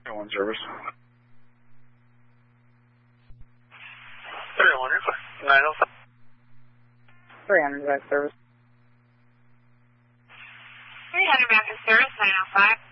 1 service. 300, 905. 300 back service. 300 back in service, 905.